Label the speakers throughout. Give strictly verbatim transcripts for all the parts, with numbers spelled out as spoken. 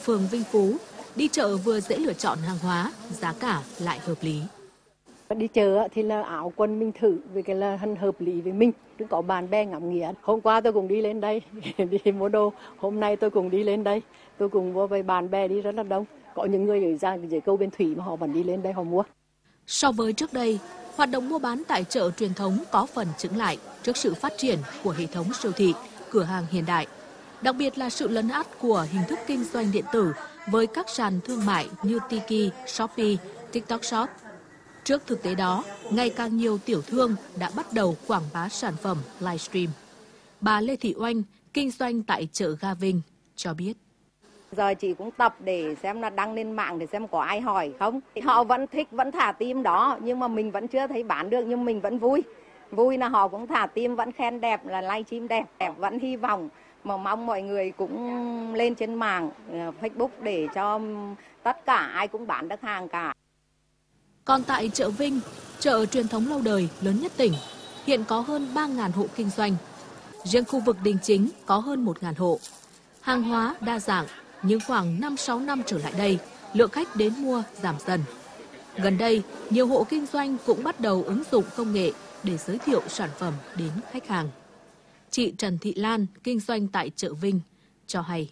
Speaker 1: phường Vinh Phú. Đi chợ vừa dễ lựa chọn hàng hóa, giá cả lại hợp lý.
Speaker 2: Đi chợ thì là áo quần mình thử vì cái là hợp lý với mình, đừng có bạn bè ngắm nghía. Hôm qua tôi cũng đi lên đây đi mua đồ, hôm nay tôi cũng đi lên đây, tôi cùng với bạn bè đi rất là đông. Có những người ở ra dưới câu bên thủy mà họ vẫn đi lên đây họ mua.
Speaker 1: So với trước đây, hoạt động mua bán tại chợ truyền thống có phần chững lại trước sự phát triển của hệ thống siêu thị, cửa hàng hiện đại. Đặc biệt là sự lấn át của hình thức kinh doanh điện tử với các sàn thương mại như Tiki, Shopee, TikTok Shop. Trước thực tế đó, ngày càng nhiều tiểu thương đã bắt đầu quảng bá sản phẩm livestream. Bà Lê Thị Oanh, kinh doanh tại chợ Ga Vinh, cho biết.
Speaker 3: Giờ chị cũng tập để xem là đăng lên mạng để xem có ai hỏi không. Họ vẫn thích, vẫn thả tim đó, nhưng mà mình vẫn chưa thấy bán được, nhưng mình vẫn vui. Vui là họ cũng thả tim, vẫn khen đẹp, là livestream đẹp, đẹp, vẫn hy vọng. Mà mong mọi người cũng lên trên mạng, Facebook để cho tất cả ai cũng bán được hàng cả.
Speaker 1: Còn tại chợ Vinh, chợ truyền thống lâu đời lớn nhất tỉnh, hiện có hơn ba nghìn hộ kinh doanh. Riêng khu vực Đình Chính có hơn một nghìn hộ. Hàng hóa đa dạng, nhưng khoảng năm sáu năm trở lại đây, lượng khách đến mua giảm dần. Gần đây, nhiều hộ kinh doanh cũng bắt đầu ứng dụng công nghệ để giới thiệu sản phẩm đến khách hàng. Chị Trần Thị Lan, kinh doanh tại chợ Vinh, cho hay.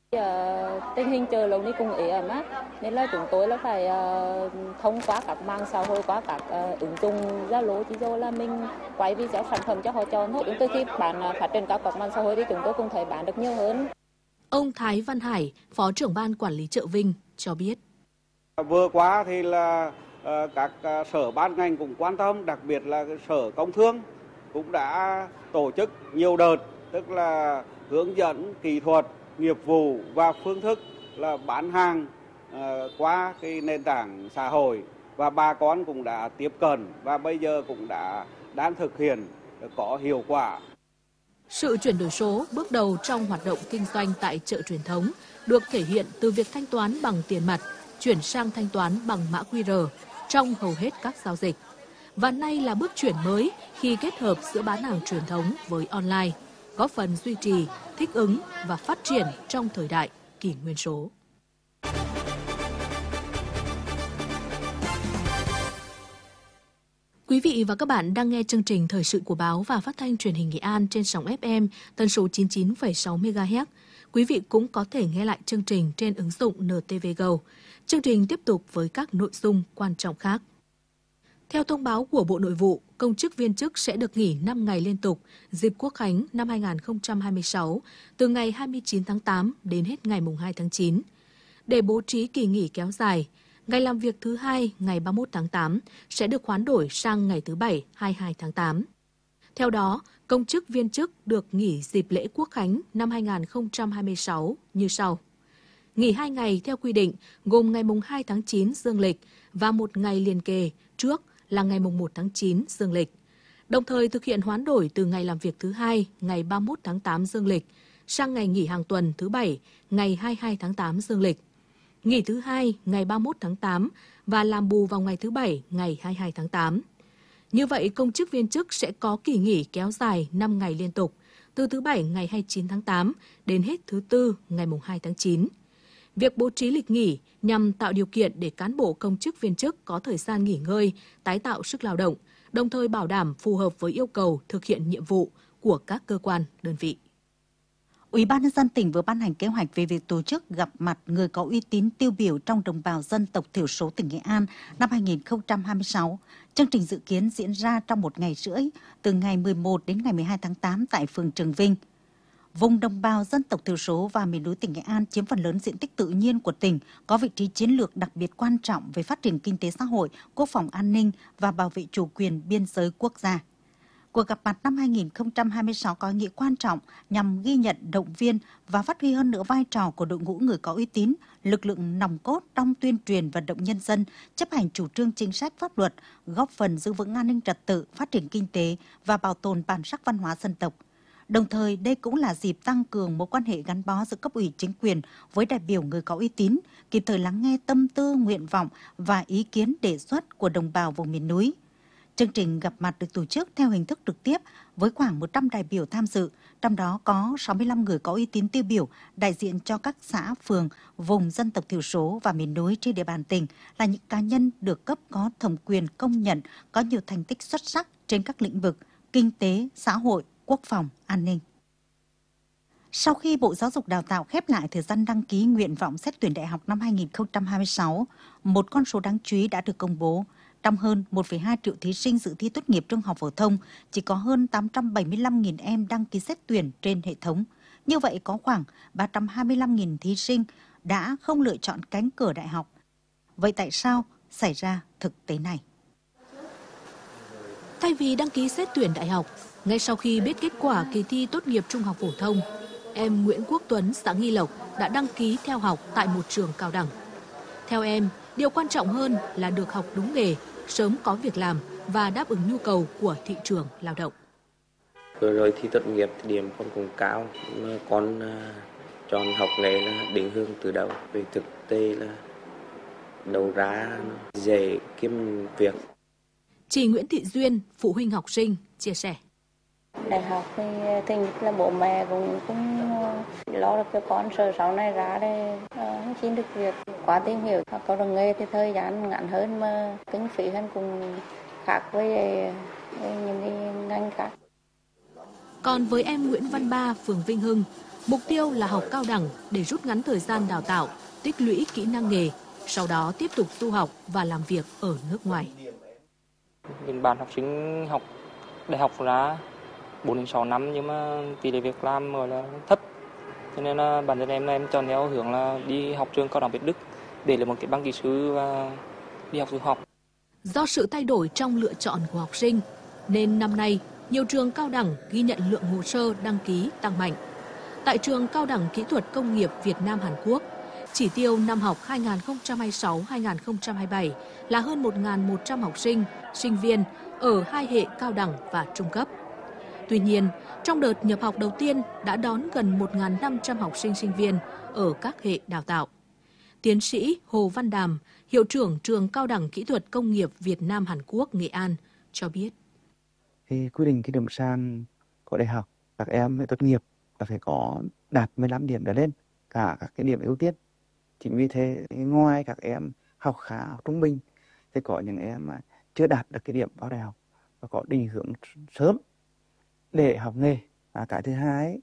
Speaker 4: Tình hình chợ lâu nay cũng ế ẩm á, nên là chúng tôi là phải uh, thông qua các mạng xã hội, qua các uh, ứng dụng Zalo, chỉ rồi là mình quay video sản phẩm cho họ chọn thôi. Chúng tôi khi bán uh, phát triển các các mạng xã hội thì chúng tôi cũng thấy bán được nhiều hơn.
Speaker 1: Ông Thái Văn Hải, Phó trưởng ban quản lý chợ Vinh cho biết.
Speaker 5: Vừa qua thì là uh, các uh, sở ban ngành cũng quan tâm, đặc biệt là sở công thương cũng đã tổ chức nhiều đợt, tức là hướng dẫn kỹ thuật, nghiệp vụ và phương thức là bán hàng uh, qua cái nền tảng xã hội, và bà con cũng đã tiếp cận và bây giờ cũng đã đang thực hiện có hiệu quả.
Speaker 1: Sự chuyển đổi số bước đầu trong hoạt động kinh doanh tại chợ truyền thống được thể hiện từ việc thanh toán bằng tiền mặt, chuyển sang thanh toán bằng mã quy rờ trong hầu hết các giao dịch. Và nay là bước chuyển mới khi kết hợp giữa bán hàng truyền thống với online, góp phần duy trì, thích ứng và phát triển trong thời đại kỷ nguyên số. Quý vị và các bạn đang nghe chương trình Thời sự của báo và Phát thanh Truyền hình Nghệ An trên sóng ép em tần số chín mươi chín phẩy sáu mê ga héc. Quý vị cũng có thể nghe lại chương trình trên ứng dụng en tê vê Go. Chương trình tiếp tục với các nội dung quan trọng khác. Theo thông báo của Bộ Nội vụ, công chức viên chức sẽ được nghỉ năm ngày liên tục dịp Quốc khánh năm hai nghìn không trăm hai mươi sáu, từ ngày hai mươi chín tháng tám đến hết ngày hai tháng chín. Để bố trí kỳ nghỉ kéo dài, ngày làm việc thứ hai ngày ba mươi mốt tháng tám sẽ được hoán đổi sang ngày thứ bảy hai mươi hai tháng tám. Theo đó, công chức viên chức được nghỉ dịp lễ Quốc khánh năm hai nghìn không trăm hai mươi sáu như sau. Nghỉ hai ngày theo quy định gồm ngày hai tháng chín dương lịch và một ngày liền kề trước là ngày một tháng chín dương lịch. Đồng thời thực hiện hoán đổi từ ngày làm việc thứ hai ngày ba mươi mốt tháng tám dương lịch sang ngày nghỉ hàng tuần thứ bảy ngày hai mươi hai tháng tám dương lịch. Nghỉ thứ hai ngày ba mươi mốt tháng tám và làm bù vào ngày thứ bảy ngày hai mươi hai tháng tám. Như vậy, công chức viên chức sẽ có kỳ nghỉ kéo dài năm ngày liên tục, từ thứ bảy ngày hai mươi chín tháng tám đến hết thứ tư ngày hai tháng chín. Việc bố trí lịch nghỉ nhằm tạo điều kiện để cán bộ công chức viên chức có thời gian nghỉ ngơi, tái tạo sức lao động, đồng thời bảo đảm phù hợp với yêu cầu thực hiện nhiệm vụ của các cơ quan, đơn vị.
Speaker 6: Ủy ban nhân dân tỉnh vừa ban hành kế hoạch về việc tổ chức gặp mặt người có uy tín tiêu biểu trong đồng bào dân tộc thiểu số tỉnh Nghệ An năm hai nghìn không trăm hai mươi sáu. Chương trình dự kiến diễn ra trong một ngày rưỡi, từ ngày mười một đến ngày mười hai tháng tám tại phường Trường Vinh. Vùng đồng bào dân tộc thiểu số và miền núi tỉnh Nghệ An chiếm phần lớn diện tích tự nhiên của tỉnh, có vị trí chiến lược đặc biệt quan trọng về phát triển kinh tế xã hội, quốc phòng an ninh và bảo vệ chủ quyền biên giới quốc gia. Cuộc gặp mặt năm hai nghìn không trăm hai mươi sáu có ý nghĩa quan trọng nhằm ghi nhận, động viên và phát huy hơn nữa vai trò của đội ngũ người có uy tín, lực lượng nòng cốt trong tuyên truyền vận động nhân dân, chấp hành chủ trương chính sách pháp luật, góp phần giữ vững an ninh trật tự, phát triển kinh tế và bảo tồn bản sắc văn hóa dân tộc. Đồng thời, đây cũng là dịp tăng cường mối quan hệ gắn bó giữa cấp ủy chính quyền với đại biểu người có uy tín, kịp thời lắng nghe tâm tư, nguyện vọng và ý kiến đề xuất của đồng bào vùng miền núi. Chương trình gặp mặt được tổ chức theo hình thức trực tiếp với khoảng một trăm đại biểu tham dự, trong đó có sáu mươi lăm người có uy tín tiêu biểu, đại diện cho các xã, phường, vùng dân tộc thiểu số và miền núi trên địa bàn tỉnh, là những cá nhân được cấp có thẩm quyền công nhận có nhiều thành tích xuất sắc trên các lĩnh vực kinh tế, xã hội, quốc phòng, an ninh. Sau khi Bộ Giáo dục Đào tạo khép lại thời gian đăng ký nguyện vọng xét tuyển đại học năm hai nghìn không trăm hai mươi sáu, một con số đáng chú ý đã được công bố. Trong hơn một phẩy hai triệu thí sinh dự thi tốt nghiệp trung học phổ thông, chỉ có hơn tám trăm bảy mươi lăm nghìn em đăng ký xét tuyển trên hệ thống. Như vậy, có khoảng ba trăm hai mươi lăm nghìn thí sinh đã không lựa chọn cánh cửa đại học. Vậy tại sao xảy ra thực tế này?
Speaker 1: Thay vì đăng ký xét tuyển đại học, ngay sau khi biết kết quả kỳ thi tốt nghiệp trung học phổ thông, em Nguyễn Quốc Tuấn, xã Nghi Lộc đã đăng ký theo học tại một trường cao đẳng. Theo em, điều quan trọng hơn là được học đúng nghề, sớm có việc làm và đáp ứng nhu cầu của thị trường lao động.
Speaker 7: Vừa rồi thi tốt nghiệp thì điểm con cũng cao, mà con chọn học nghề là định hướng từ đầu. Về thực tế là đầu ra dễ kiếm việc.
Speaker 1: Chị Nguyễn Thị Duyên, phụ huynh học sinh, chia sẻ.
Speaker 4: Đại học thì thứ nhất là bố mẹ cũng cũng lo được cho con, sợ sau này ra để không xin được việc. Quá tìm hiểu có được nghề thì thời gian ngắn hơn mà kinh phí hơn cũng khác với, với những cái ngành khác.
Speaker 1: Còn với em Nguyễn Văn Ba, phường Vinh Hưng, mục tiêu là học cao đẳng để rút ngắn thời gian đào tạo, tích lũy kỹ năng nghề, sau đó tiếp tục du học và làm việc ở nước ngoài.
Speaker 8: Bên bạn học sinh học đại học ra bốn đến sáu năm nhưng mà tỷ lệ việc làm rồi là thấp. Cho nên là bản thân em là em chọn theo hướng là đi học trường cao đẳng Việt Đức để lấy một cái bằng kỹ sư và đi học du học.
Speaker 1: Do sự thay đổi trong lựa chọn của học sinh, nên năm nay nhiều trường cao đẳng ghi nhận lượng hồ sơ đăng ký tăng mạnh. Tại trường Cao đẳng Kỹ thuật Công nghiệp Việt Nam Hàn Quốc, chỉ tiêu năm học hai nghìn không trăm hai mươi sáu hai nghìn không trăm hai mươi bảy là hơn một nghìn một trăm học sinh, sinh viên ở hai hệ cao đẳng và trung cấp. Tuy nhiên, trong đợt nhập học đầu tiên đã đón gần một nghìn năm trăm học sinh sinh viên ở các hệ đào tạo. Tiến sĩ Hồ Văn Đàm, hiệu trưởng trường Cao đẳng Kỹ thuật Công nghiệp Việt Nam Hàn Quốc Nghệ An cho biết.
Speaker 9: Thì quy định cái điểm sàn của đại học, các em tốt nghiệp là phải có đạt mười lăm điểm trở lên, cả các cái điểm ưu tiên. Chính vì thế, ngoài các em học khá, học trung bình, thì có những em mà chưa đạt được cái điểm vào đại học và có định hướng sớm để học nghề. À, cái thứ hai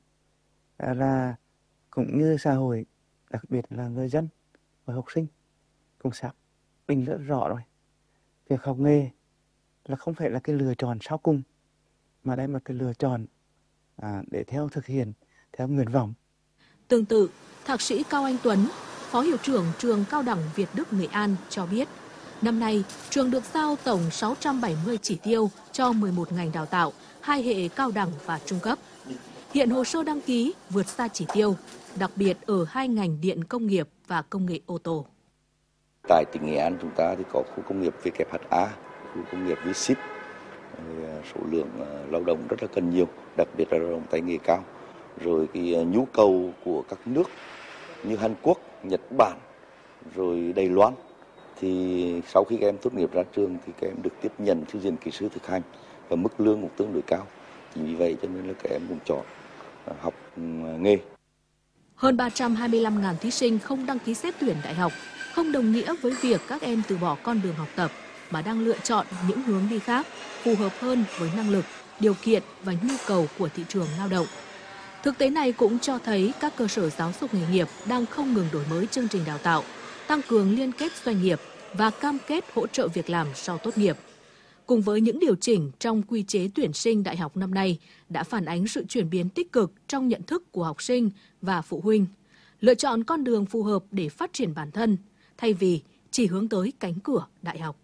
Speaker 9: là cũng như xã hội, đặc biệt là người dân và học sinh cũng xác định rất rõ rồi. Việc học nghề là không phải là cái lựa chọn sau cùng, mà đây là cái lựa chọn à, để theo thực hiện, theo nguyện vọng.
Speaker 1: Tương tự, Thạc sĩ Cao Anh Tuấn, Phó Hiệu trưởng trường Cao đẳng Việt Đức Nghệ An cho biết, năm nay trường được giao tổng sáu trăm bảy mươi chỉ tiêu cho mười một ngành đào tạo, hai hệ cao đẳng và trung cấp. Hiện hồ sơ đăng ký vượt xa chỉ tiêu, đặc biệt ở hai ngành điện công nghiệp và công nghệ ô tô.
Speaker 10: Tại tỉnh Nghệ An chúng ta thì có khu công nghiệp vê kép hát a, khu công nghiệp vê xê i pê, số lượng lao động rất là cần nhiều, đặc biệt là lao động tay nghề cao. Rồi cái nhu cầu của các nước như Hàn Quốc, Nhật Bản, rồi Đài Loan, thì sau khi các em tốt nghiệp ra trường thì các em được tiếp nhận thư viện kỹ sư thực hành và mức lương cũng tương đối cao. Chính vì vậy cho nên là các em cũng chọn học nghề.
Speaker 1: Hơn ba trăm hai mươi lăm nghìn thí sinh không đăng ký xét tuyển đại học, không đồng nghĩa với việc các em từ bỏ con đường học tập, mà đang lựa chọn những hướng đi khác, phù hợp hơn với năng lực, điều kiện và nhu cầu của thị trường lao động. Thực tế này cũng cho thấy các cơ sở giáo dục nghề nghiệp đang không ngừng đổi mới chương trình đào tạo, tăng cường liên kết doanh nghiệp và cam kết hỗ trợ việc làm sau tốt nghiệp. Cùng với những điều chỉnh trong quy chế tuyển sinh đại học năm nay đã phản ánh sự chuyển biến tích cực trong nhận thức của học sinh và phụ huynh, lựa chọn con đường phù hợp để phát triển bản thân, thay vì chỉ hướng tới cánh cửa đại học.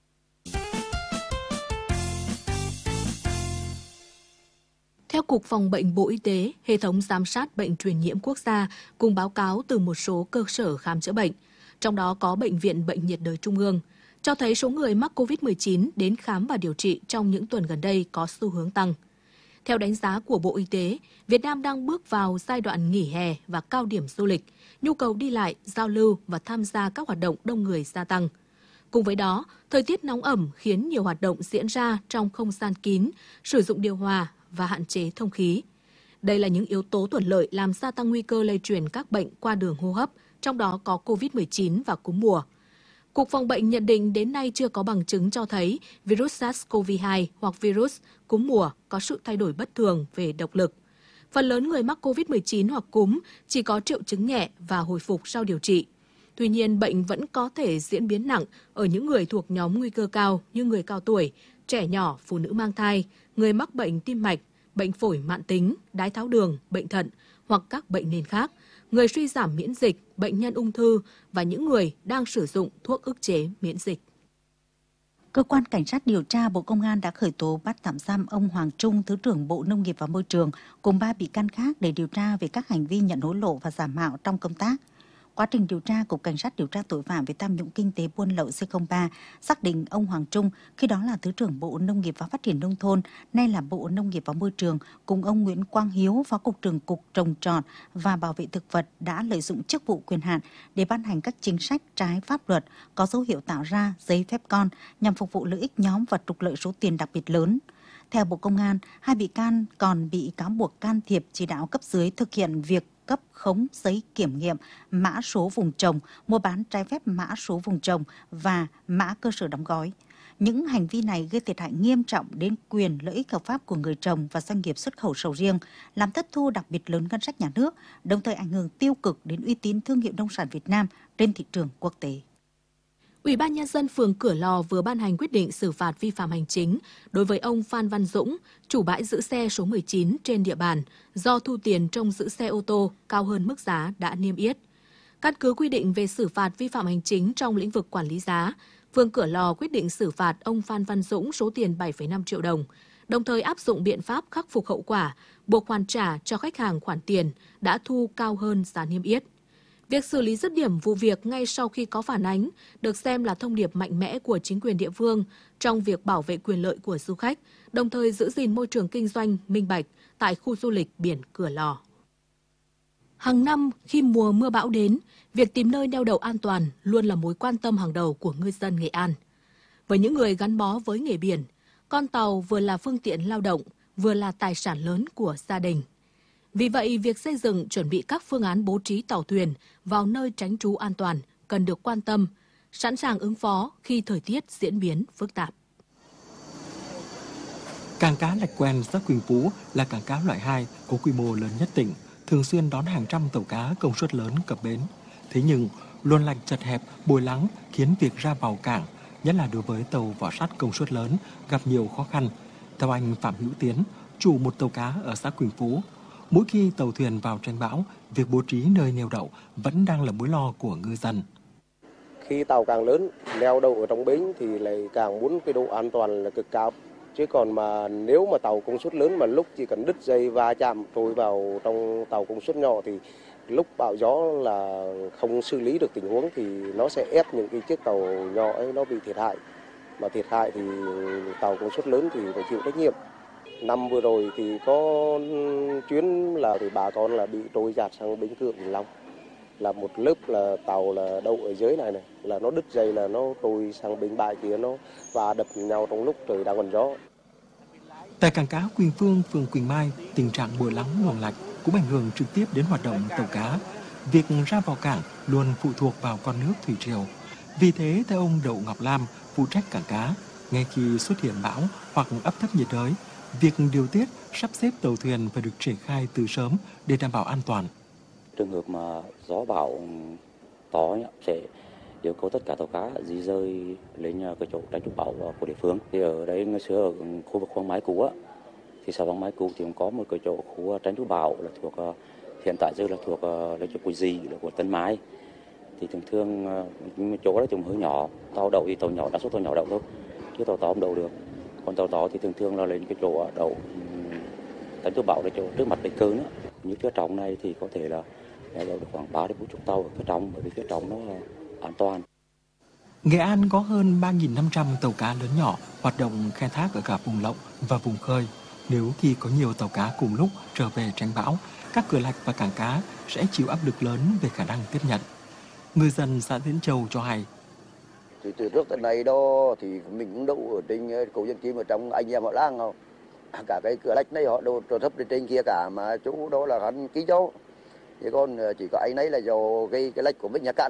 Speaker 1: Theo Cục Phòng bệnh Bộ Y tế, hệ thống giám sát bệnh truyền nhiễm quốc gia cùng báo cáo từ một số cơ sở khám chữa bệnh, trong đó có Bệnh viện Bệnh nhiệt đới Trung ương, cho thấy số người mắc covid mười chín đến khám và điều trị trong những tuần gần đây có xu hướng tăng. Theo đánh giá của Bộ Y tế, Việt Nam đang bước vào giai đoạn nghỉ hè và cao điểm du lịch, nhu cầu đi lại, giao lưu và tham gia các hoạt động đông người gia tăng. Cùng với đó, thời tiết nóng ẩm khiến nhiều hoạt động diễn ra trong không gian kín, sử dụng điều hòa và hạn chế thông khí. Đây là những yếu tố thuận lợi làm gia tăng nguy cơ lây truyền các bệnh qua đường hô hấp, trong đó có covid mười chín và cúm mùa. Cục Phòng bệnh nhận định đến nay chưa có bằng chứng cho thấy virus SARS-xê o vê hai hoặc virus cúm mùa có sự thay đổi bất thường về độc lực. Phần lớn người mắc covid mười chín hoặc cúm chỉ có triệu chứng nhẹ và hồi phục sau điều trị. Tuy nhiên, bệnh vẫn có thể diễn biến nặng ở những người thuộc nhóm nguy cơ cao như người cao tuổi, trẻ nhỏ, phụ nữ mang thai, người mắc bệnh tim mạch, bệnh phổi mãn tính, đái tháo đường, bệnh thận hoặc các bệnh nền khác, người suy giảm miễn dịch, bệnh nhân ung thư và những người đang sử dụng thuốc ức chế miễn dịch.
Speaker 6: Cơ quan Cảnh sát điều tra Bộ Công an đã khởi tố bắt tạm giam ông Hoàng Trung, Thứ trưởng Bộ Nông nghiệp và Môi trường, cùng ba bị can khác để điều tra về các hành vi nhận hối lộ và giả mạo trong công tác. Quá trình điều tra, Cục Cảnh sát điều tra tội phạm về tham nhũng kinh tế buôn lậu C không ba xác định ông Hoàng Trung, khi đó là Thứ trưởng Bộ Nông nghiệp và Phát triển Nông thôn, nay là Bộ Nông nghiệp và Môi trường, cùng ông Nguyễn Quang Hiếu, Phó Cục trưởng Cục Trồng trọt và Bảo vệ thực vật đã lợi dụng chức vụ quyền hạn để ban hành các chính sách trái pháp luật có dấu hiệu tạo ra giấy phép con nhằm phục vụ lợi ích nhóm và trục lợi số tiền đặc biệt lớn. Theo Bộ Công an, hai bị can còn bị cáo buộc can thiệp chỉ đạo cấp dưới thực hiện việc cấp khống giấy kiểm nghiệm mã số vùng trồng, mua bán trái phép mã số vùng trồng và mã cơ sở đóng gói. Những hành vi này gây thiệt hại nghiêm trọng đến quyền lợi ích hợp pháp của người trồng và doanh nghiệp xuất khẩu sầu riêng, làm thất thu đặc biệt lớn ngân sách nhà nước, đồng thời ảnh hưởng tiêu cực đến uy tín thương hiệu nông sản Việt Nam trên thị trường quốc tế.
Speaker 1: Ủy ban Nhân dân phường Cửa Lò vừa ban hành quyết định xử phạt vi phạm hành chính đối với ông Phan Văn Dũng, chủ bãi giữ xe số mười chín trên địa bàn, do thu tiền trông giữ xe ô tô cao hơn mức giá đã niêm yết. Căn cứ quy định về xử phạt vi phạm hành chính trong lĩnh vực quản lý giá, phường Cửa Lò quyết định xử phạt ông Phan Văn Dũng số tiền bảy phẩy năm triệu đồng, đồng thời áp dụng biện pháp khắc phục hậu quả, buộc hoàn trả cho khách hàng khoản tiền đã thu cao hơn giá niêm yết. Việc xử lý dứt điểm vụ việc ngay sau khi có phản ánh được xem là thông điệp mạnh mẽ của chính quyền địa phương trong việc bảo vệ quyền lợi của du khách, đồng thời giữ gìn môi trường kinh doanh minh bạch tại khu du lịch biển Cửa Lò. Hàng năm, khi mùa mưa bão đến, việc tìm nơi neo đậu an toàn luôn là mối quan tâm hàng đầu của ngư dân Nghệ An. Với những người gắn bó với nghề biển, con tàu vừa là phương tiện lao động, vừa là tài sản lớn của gia đình. Vì vậy, việc xây dựng chuẩn bị các phương án bố trí tàu thuyền vào nơi tránh trú an toàn cần được quan tâm, sẵn sàng ứng phó khi thời tiết diễn biến phức tạp.
Speaker 11: Cảng cá Lạch Quen, xã Quỳnh Phú là cảng cá loại hai có quy mô lớn nhất tỉnh, thường xuyên đón hàng trăm tàu cá công suất lớn cập bến. Thế nhưng, luồng lạch chật hẹp, bồi lắng khiến việc ra vào cảng, nhất là đối với tàu vỏ sắt công suất lớn, gặp nhiều khó khăn. Theo anh Phạm Hữu Tiến, chủ một tàu cá ở xã Quỳnh Phú, mỗi khi tàu thuyền vào tranh bão, việc bố trí nơi neo đậu vẫn đang là mối lo của ngư dân.
Speaker 12: Khi tàu càng lớn, neo đậu ở trong bến thì lại càng muốn cái độ an toàn là cực cao. Chứ còn mà nếu mà tàu công suất lớn mà lúc chỉ cần đứt dây va chạm trôi vào trong tàu công suất nhỏ thì lúc bão gió là không xử lý được tình huống thì nó sẽ ép những cái chiếc tàu nhỏ ấy nó bị thiệt hại. Mà thiệt hại thì tàu công suất lớn thì phải chịu trách nhiệm. Năm vừa rồi thì có chuyến là thì bà con là bị trôi dạt sang bến Cửa Vĩnh Long. Là một lớp là tàu là đậu ở dưới này này, là nó đứt dây là nó trôi sang bến bãi kia nó và đập nhau trong lúc trời đang còn gió.
Speaker 11: Tại cảng cá Quỳnh Phương, phường Quỳnh Mai, tình trạng bồi lắng luồng lạch cũng ảnh hưởng trực tiếp đến hoạt động tàu cá. Việc ra vào cảng luôn phụ thuộc vào con nước thủy triều. Vì thế, theo ông Đậu Ngọc Lam, phụ trách cảng cá, ngay khi xuất hiện bão hoặc áp thấp nhiệt đới, việc điều tiết, sắp xếp tàu thuyền phải được triển khai từ sớm để đảm bảo an toàn.
Speaker 13: Trường hợp mà gió bão to sẽ yêu cầu tất cả tàu cá di rời lên cái chỗ tránh trú bão của địa phương. Thì ở đây ngày xưa ở khu vực Hoàng Mái Cũ á, thì xã Hoàng Mái Cũ thì cũng có một cái chỗ khu tránh trú bão là thuộc hiện tại giờ là thuộc là chỗ của gì là của Tân Mai. Thì thường thường chỗ đó thì hơi nhỏ, tàu đậu thì tàu nhỏ đa số tàu nhỏ đậu thôi, chứ tàu to không đậu được. Còn tàu to thì thường thường là lên cái chỗ đậu tránh trú bão là chỗ trước mặt bến Cơn á. Như phía trong này thì có thể là đậu được khoảng ba đến bốn mươi tàu ở phía trong, bởi vì phía trong nó an toàn.
Speaker 11: Nghệ An có hơn ba nghìn năm trăm tàu cá lớn nhỏ hoạt động khai thác ở cả vùng lộng và vùng khơi. Nếu khi có nhiều tàu cá cùng lúc trở về tránh bão, các cửa lạch và cảng cá sẽ chịu áp lực lớn về khả năng tiếp nhận. Ngư dân xã Diễn Châu cho hay.
Speaker 14: Thì từ trước tới nay đó thì mình cũng đậu ở trên cầu Dân Kim ở trong anh em họ Lang không. cả cái cửa lách này họ đồ trộn thấp lên trên kia cả, mà chú đó là hắn ký dấu. Thì còn chỉ có anh ấy là do cái cái lách của mình nhà cạn.